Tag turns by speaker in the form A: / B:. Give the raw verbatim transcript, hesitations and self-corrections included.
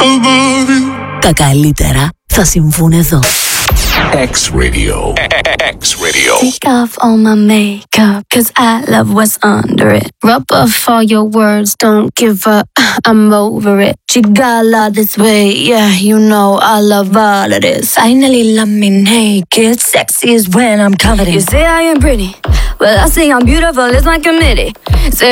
A: above you.
B: Τα καλύτερα θα συμβούν εδώ.
C: X-Radio. X-Radio.
D: Take off all my makeup, cause I love what's under it. Rub off all your words, don't give up, I'm over it. Chigala this way, yeah, you know I love all of this. Finally love me naked, sexy is when I'm covered in. You say I am pretty, well I say I'm beautiful, it's my committee. Say